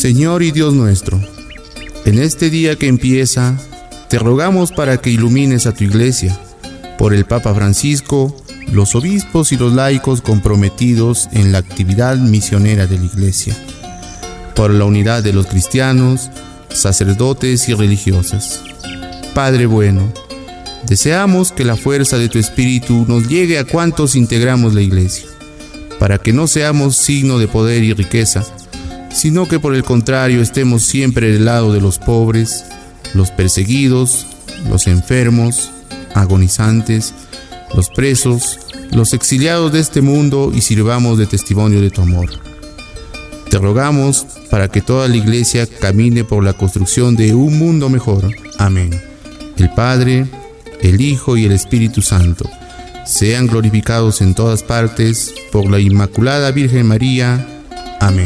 Señor y Dios nuestro, en este día que empieza, te rogamos para que ilumines a tu Iglesia, por el Papa Francisco, los obispos y los laicos comprometidos en la actividad misionera de la Iglesia, por la unidad de los cristianos, sacerdotes y religiosas. Padre bueno, deseamos que la fuerza de tu Espíritu nos llegue a cuantos integramos la Iglesia, para que no seamos signo de poder y riqueza, sino que por el contrario estemos siempre del lado de los pobres, los perseguidos, los enfermos, agonizantes, los presos, los exiliados de este mundo y sirvamos de testimonio de tu amor. Te rogamos para que toda la Iglesia camine por la construcción de un mundo mejor. Amén. El Padre, el Hijo y el Espíritu Santo sean glorificados en todas partes por la Inmaculada Virgen María. Amén.